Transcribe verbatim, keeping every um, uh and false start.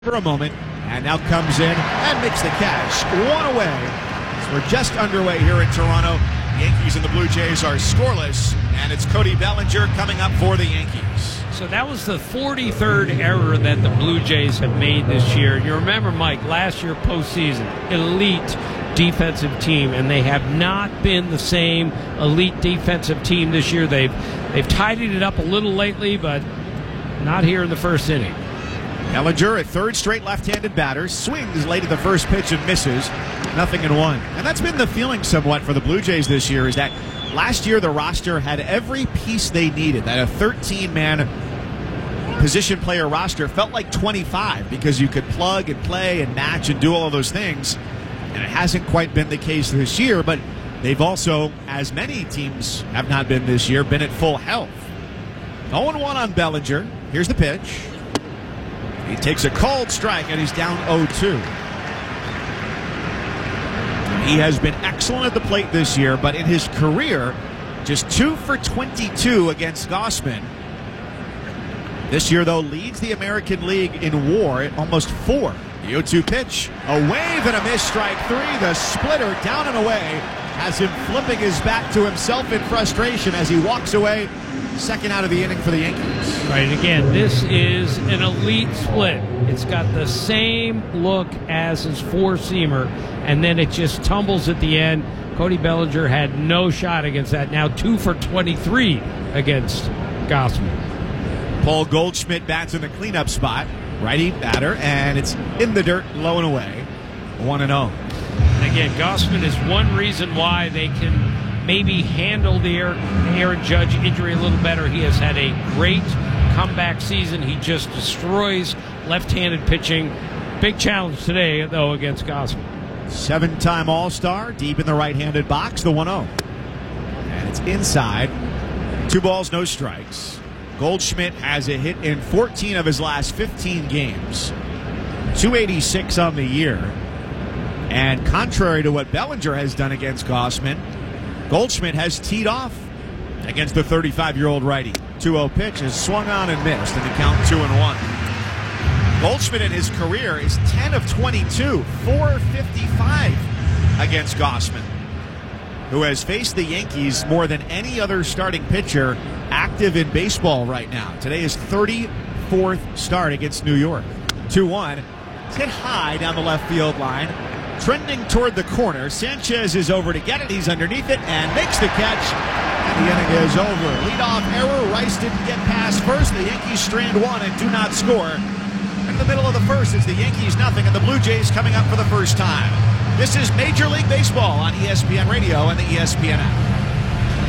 for a moment, and now comes in and makes the catch. One away. So we're just underway here in Toronto. The Yankees and the Blue Jays are scoreless, and it's Cody Bellinger coming up for the Yankees. So that was the forty-third error that the Blue Jays have made this year. You remember, Mike, last year postseason, elite defensive team, and they have not been the same elite defensive team this year. They've they've tidied it up a little lately, but not here in the first inning. Bellinger, a third straight left-handed batter, swings late at the first pitch and misses. Nothing in one. And that's been the feeling somewhat for the Blue Jays this year, is that last year the roster had every piece they needed. That a thirteen-man position player roster felt like twenty-five because you could plug and play and match and do all of those things. And it hasn't quite been the case this year, but they've also, as many teams have not been this year, been at full health. oh and one on Bellinger. Here's the pitch. He takes a cold strike, and he's down oh two. He has been excellent at the plate this year, but in his career, just two for twenty-two against Gausman. This year, though, leads the American League in WAR at almost four. The oh two pitch, a wave and a miss, strike three. The splitter down and away has him flipping his bat to himself in frustration as he walks away. Second out of the inning for the Yankees. Right, again, this is an elite split. It's got the same look as his four-seamer, and then it just tumbles at the end. Cody Bellinger had no shot against that. Now two for twenty-three against Gausman. Paul Goldschmidt bats in the cleanup spot. Righty batter, and it's in the dirt, low and away. one and oh. And again, Gausman is one reason why they can maybe handle the Aaron Judge injury a little better. He has had a great comeback season. He just destroys left-handed pitching. Big challenge today, though, against Gausman. Seven-time All-Star, deep in the right-handed box, the one oh. And it's inside. Two balls, no strikes. Goldschmidt has a hit in fourteen of his last fifteen games. two eighty-six on the year. And contrary to what Bellinger has done against Gausman, Goldschmidt has teed off against the thirty-five-year-old righty. two oh pitch is swung on and missed, and the count two and one. Goldschmidt in his career is ten of twenty-two, four fifty-five against Gausman, who has faced the Yankees more than any other starting pitcher active in baseball right now. Today is thirty-fourth start against New York. two one. It's hit high down the left field line. Trending toward the corner. Sanchez is over to get it. He's underneath it and makes the catch. And the inning is over. Leadoff error. Rice didn't get past first. The Yankees strand one and do not score. In the middle of the first, it's the Yankees nothing and the Blue Jays coming up for the first time. This is Major League Baseball on E S P N Radio and the E S P N app.